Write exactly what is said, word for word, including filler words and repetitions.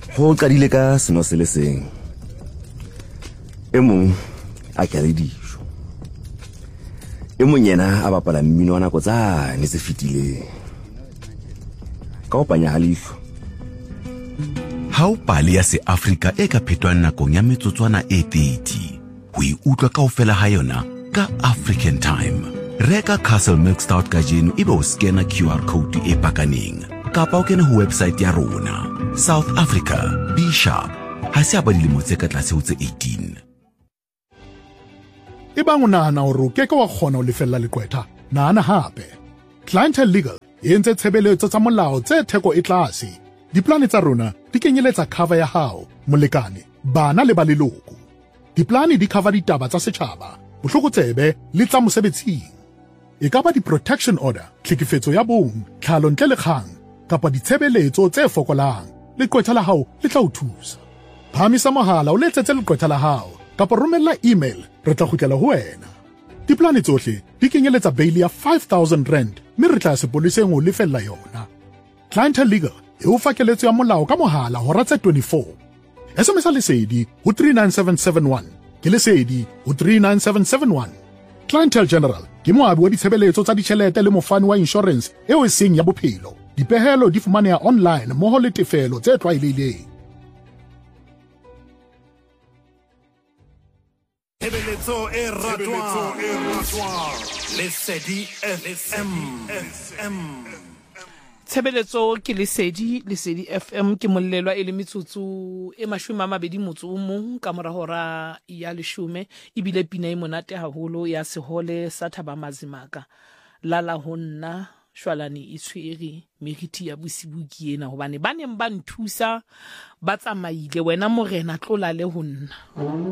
Go qadile ka seno se le seng. E mong a ke le dijo. E mong yena a bapala mmino wa nako tsane tse fetileng. Ka o panya halihlo. Ha o pale ya se Africa e ka phetwang nakong ya metsotswana e thirty. Ho e utlwa kaofela ha yona ka African Time. Reka Castle Milk Stout ka jeno ebe o scanner Q R code e pakaneng. Kapa o kene ho website ya rona. South Africa, be sharp. Ha se aba dilemo tse ka tlase ho tse eighteen. Ebang o nahana hore o keke wa kgona ho lefella leqwetha, nahana hape. Clientele Legal e entse tshebeletso tsa molao tse theko e tlase. Diplane tsa rona di kenyeletsa cover ya hao, molekane, bana le ba leloko. Diplane di cover ditaba tsa setjhaba, bohlokotsebe le tsa mosebetsing. E ka ba di-protection order, tlhekefetso ya bong, tlhalo ntle le kgang, kapa ditshebeletso tse fokolang. Leqwetha la hao le tla o thusa. Phamisa mohala o letsetse leqwetha la hao, kapa romella email, re tla kgutlela ho wena. Diplane tsohle di kenyeletsa bail ya five thousand rand, mme re tla sepoleseng ho lefella yona. Clientele Legal e o fa keletso ya molao ka mohala hora tse twenty-four. S M S lesedi ho three nine seven seven one, ke lesedi ho three nine seven seven one. Clientele General ke moabi wa ditshebeletso tsa ditjhelete le mofani wa insurance eo e seng ya bophelo. Dipehelo di fumaneha online mmoho le tefelo tse tlwaelehileng. Tshebeletso e ratwang Lesedi F M. Tshebeletso ke Lesedi, Lesedi F M ke mollelwa e le metsotso e mashome a mabedi motso o mong ka mora hora ya leshume. Ebile pina e monate haholo ya Sehole sa Thaba Mazimaka. Lala ho nna shwalane e tshwere meriti ya bosibu ke ena hobane ba neng ba nthusa ba tsamaile wena morena tlola le ho nna.